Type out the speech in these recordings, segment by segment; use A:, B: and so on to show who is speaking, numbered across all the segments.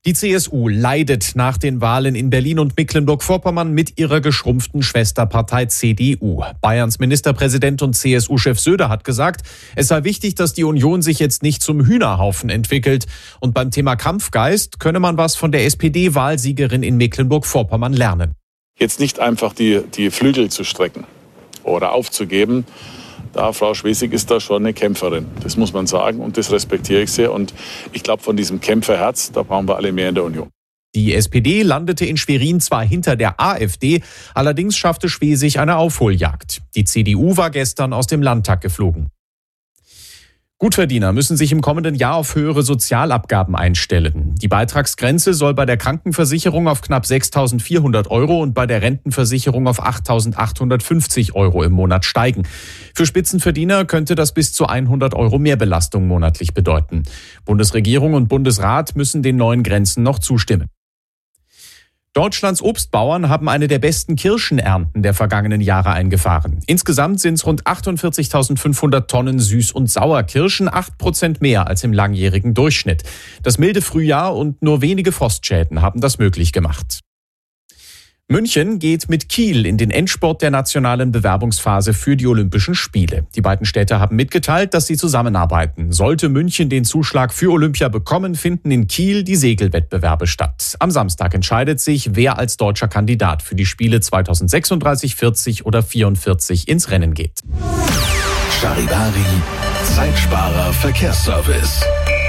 A: Die CSU leidet nach den Wahlen in Berlin und Mecklenburg-Vorpommern mit ihrer geschrumpften Schwesterpartei CDU. Bayerns Ministerpräsident und CSU-Chef Söder hat gesagt, es sei wichtig, dass die Union sich jetzt nicht zum Hühnerhaufen entwickelt. Und beim Thema Kampfgeist könne man was von der SPD-Wahlsiegerin in Mecklenburg-Vorpommern lernen.
B: Jetzt nicht einfach die Flügel zu strecken oder aufzugeben. Da, Frau Schwesig ist da schon eine Kämpferin, das muss man sagen, und das respektiere ich sehr. Und ich glaube, von diesem Kämpferherz, da brauchen wir alle mehr in der Union.
A: Die SPD landete in Schwerin zwar hinter der AfD, allerdings schaffte Schwesig eine Aufholjagd. Die CDU war gestern aus dem Landtag geflogen. Gutverdiener müssen sich im kommenden Jahr auf höhere Sozialabgaben einstellen. Die Beitragsgrenze soll bei der Krankenversicherung auf knapp 6.400 € und bei der Rentenversicherung auf 8.850 € im Monat steigen. Für Spitzenverdiener könnte das bis zu 100 € Mehrbelastung monatlich bedeuten. Bundesregierung und Bundesrat müssen den neuen Grenzen noch zustimmen. Deutschlands Obstbauern haben eine der besten Kirschenernten der vergangenen Jahre eingefahren. Insgesamt sind es rund 48.500 Tonnen Süß- und Sauerkirschen, 8% mehr als im langjährigen Durchschnitt. Das milde Frühjahr und nur wenige Frostschäden haben das möglich gemacht. München geht mit Kiel in den Endspurt der nationalen Bewerbungsphase für die Olympischen Spiele. Die beiden Städte haben mitgeteilt, dass sie zusammenarbeiten. Sollte München den Zuschlag für Olympia bekommen, finden in Kiel die Segelwettbewerbe statt. Am Samstag entscheidet sich, wer als deutscher Kandidat für die Spiele 2036, 40 oder 44 ins Rennen geht.
C: Charivari, Zeitsparer Verkehrsservice.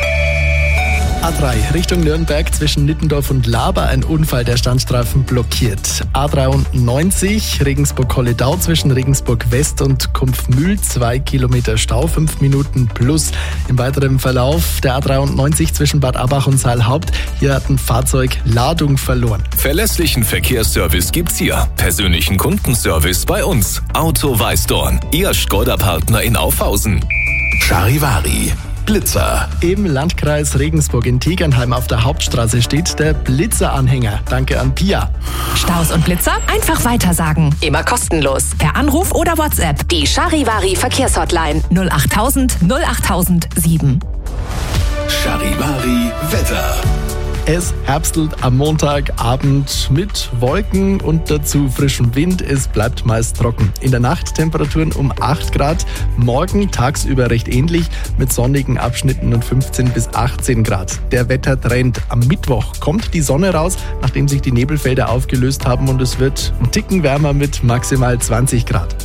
D: A3 Richtung Nürnberg zwischen Nittendorf und Laber ein Unfall, der Standstreifen blockiert. A93 Regensburg-Kolledau zwischen Regensburg West und Kumpfmühl 2 Kilometer Stau, 5 Minuten plus. Im weiteren Verlauf der A93 zwischen Bad Abbach und Saalhaupt. Hier hat ein Fahrzeug Ladung verloren.
C: Verlässlichen Verkehrsservice gibt's hier. Persönlichen Kundenservice bei uns. Auto Weißdorn, Ihr Skoda-Partner in Aufhausen. Charivari. Blitzer.
D: Im Landkreis Regensburg in Tegernheim auf der Hauptstraße steht der Blitzeranhänger. Danke an Pia.
E: Staus und Blitzer einfach weitersagen. Immer kostenlos. Per Anruf oder WhatsApp. Die Charivari Verkehrshotline 08000 08007.
C: Charivari Wetter.
D: Es herbstelt am Montagabend mit Wolken und dazu frischem Wind. Es bleibt meist trocken. In der Nacht Temperaturen um 8 Grad. Morgen tagsüber recht ähnlich mit sonnigen Abschnitten und 15 bis 18 Grad. Der Wettertrend. Am Mittwoch kommt die Sonne raus, nachdem sich die Nebelfelder aufgelöst haben, und es wird ein Ticken wärmer mit maximal 20 Grad.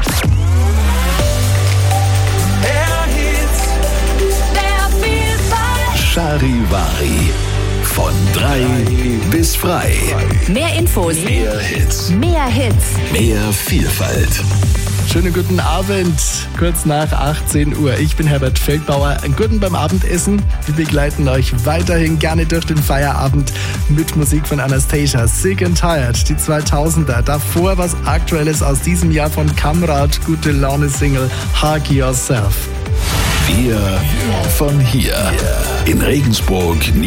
C: Charivari. Von 3 bis frei.
E: Mehr Infos.
C: Mehr Hits.
E: Mehr Hits.
C: Mehr Vielfalt.
D: Schönen guten Abend, kurz nach 18 Uhr. Ich bin Herbert Feldbauer. Einen guten beim Abendessen. Wir begleiten euch weiterhin gerne durch den Feierabend mit Musik von Anastasia. Sick and Tired, die 2000er. Davor was Aktuelles aus diesem Jahr von Kamrat. Gute Laune-Single Hug Yourself.
C: Wir von hier. In Regensburg,